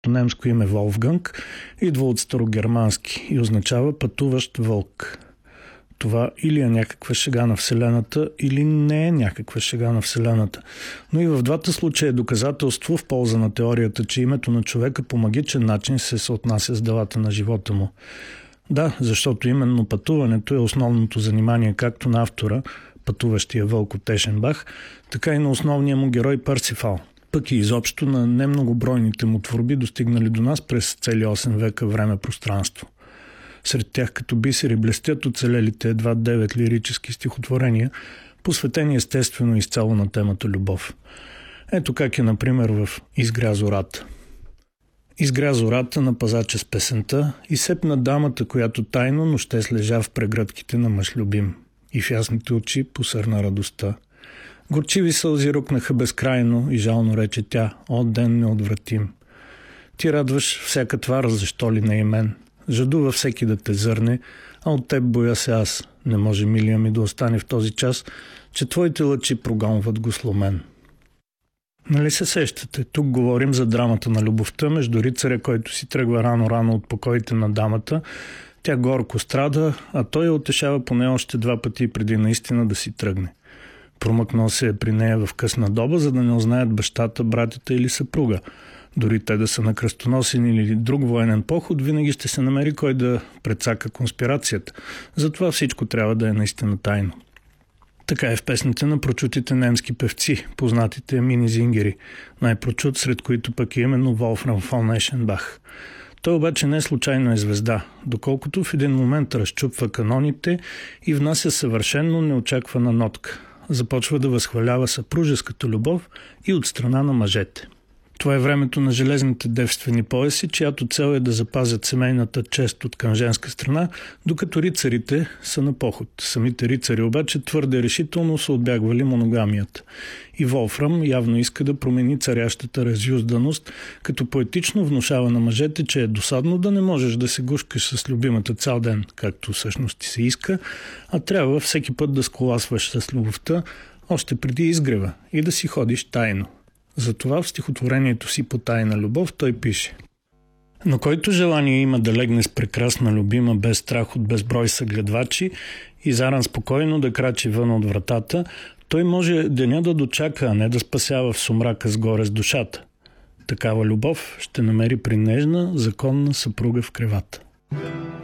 немско име Волфганг идва от старогермански и означава пътуващ вълк. Това или е някаква шега на Вселената, или не е някаква шега на Вселената. Но и в двата случая е доказателство в полза на теорията, че името на човека по магичен начин се съотнася с делата на живота му. Да, защото именно пътуването е основното занимание както на автора, пътуващия вълк от Ешенбах, така и на основния му герой Парсифал. Пък и изобщо на немногобройните му творби, достигнали до нас през цели 8 века време-пространство. Сред тях като бисери блестят оцелелите едва 9 лирически стихотворения, посветени естествено изцяло на темата любов. Ето как е, например, в «Изгря зората». Изгря зората на пазача с песента и сепна дамата, която тайно ноще слежа в прегръдките на мъж любим. И в ясните очи посърна радостта. Горчиви сълзи рукнаха безкрайно и жално рече тя: «О, ден неотвратим! Ти радваш всяка твар, защо ли не и мен? Жадува всеки да те зърне, а от теб боя се аз. Не може милия ми да остане в този час, че твоите лъчи прогонват го сломен». Нали се сещате? Тук говорим за драмата на любовта между рицаря, който си тръгва рано-рано от покоите на дамата. Тя горко страда, а той я утешава поне още 2 пъти преди наистина да си тръгне. Промъкнал се е при нея в късна доба, за да не узнаят бащата, братята или съпруга. Дори те да са на кръстоносен или друг военен поход, винаги ще се намери кой да прецака конспирацията. Затова всичко трябва да е наистина тайно. Така е в песните на прочутите немски певци, познатите мини-зингери, най-прочут сред които пък е именно Волфрам фон Ешенбах. Той обаче не случайно е звезда, доколкото в един момент разчупва каноните и внася съвършенно неочаквана нотка. Започва да възхвалява съпружеската любов и от страна на мъжете. Това е времето на железните девствени пояси, чиято цел е да запазят семейната чест от към женска страна, докато рицарите са на поход. Самите рицари обаче твърде решително са отбягвали моногамията. И Волфрам явно иска да промени царящата разюзданост, като поетично внушава на мъжете, че е досадно да не можеш да се гушкаш с любимата цял ден, както всъщност ти се иска, а трябва всеки път да сколасваш с любовта още преди изгрева и да си ходиш тайно. Затова в стихотворението си по тайна любов той пише: «Но който желание има да легне с прекрасна любима, без страх от безброй съгледвачи и заран спокойно да крачи вън от вратата, той може деня да дочака, а не да спасява в сумрака сгоре с душата. Такава любов ще намери при нежна, законна съпруга в кревата».